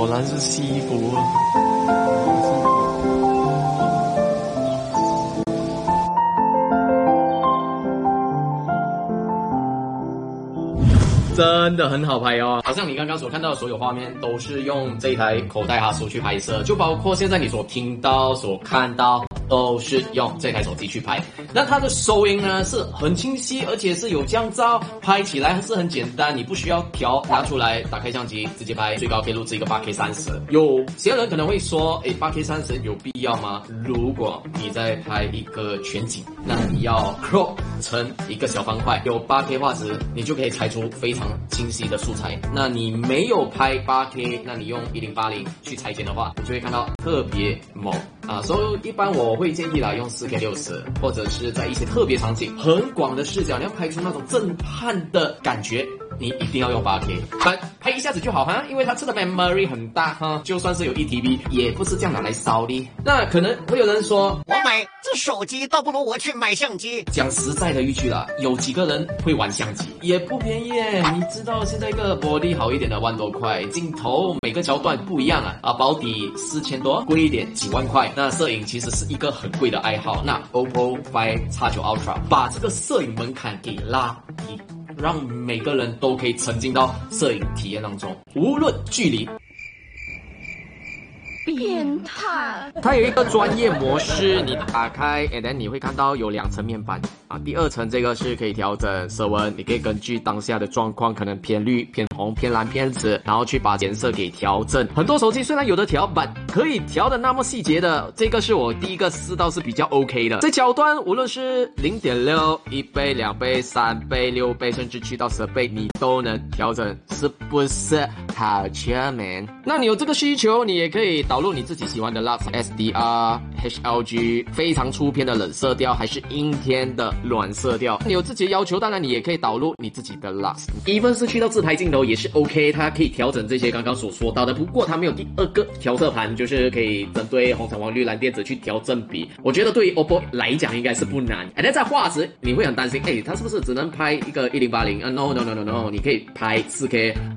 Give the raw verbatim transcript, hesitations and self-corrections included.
果然是西服啊。真的很好拍哦，好像你刚刚所看到的所有画面都是用这一台口袋哈苏去拍摄，就包括现在你所听到、所看到，都是用这台手机去拍。那它的收音呢是很清晰，而且是有降噪，拍起来是很简单，你不需要调，拿出来打开相机直接拍，最高可以录制一个 八 K 三十。有些人可能会说，诶 八 K 三十有必要吗？如果你在拍一个全景，那你要 crop 成一个小方块，有 八 K 画质，你就可以裁出非常清晰的素材。那你没有拍 八 K， 那你用一零八零去裁剪的话，你就会看到特别猛啊。所以一般我会建议啦，用 四 K 六十，或者是在一些特别场景、很广的视角，你要拍出那种震撼的感觉，你一定要用 八 K。拍拍一下子就好哈，因为它吃的 memory 很大哈，就算是有 一 T B， 也不是这样拿来烧的。那可能会有人说， 我买这手机倒不如我去买相机。 讲实在的一句啦，有几个人会玩相机？也不便宜耶。你知道现在一个玻璃好一点的万多块，镜头每个焦段不一样啊，啊保底四千多，贵一点几万块。那摄影其实是一个很贵的爱好。那 O P P O Five X 九 Ultra 把这个摄影门槛给拉低，让每个人都可以沉浸到摄影体验当中，无论距离。 变态！ 它有一个专业模式，你打开 and then 你会看到有两层面板啊，第二层这个是可以调整色温，你可以根据当下的状况，可能偏绿、偏红、偏蓝、偏紫，然后去把颜色给调整。很多手机虽然有的调板可以调的那么细节的，这个是我第一个试到是比较 OK 的。这焦段无论是 零点六、一倍、两倍、三倍、六倍，甚至去到十倍，你都能调整，是不是好全面？那你有这个需求，你也可以导入你自己喜欢的 Lux S D R、H L G， 非常出片的冷色调，还是阴天的暖色调。你有自己的要求，当然你也可以导入你自己的 Lux。even 是去到自拍镜头也是 OK， 它可以调整这些刚刚所说到的。不过它没有第二个调色盘，就是可以针对红橙黄绿蓝靛紫去调正比。我觉得对于 O P P O 来讲应该是不难。而在画质你会很担心，哎，它是不是只能拍一个一零八零？啊 ，no no no no no， 你可以拍 四 K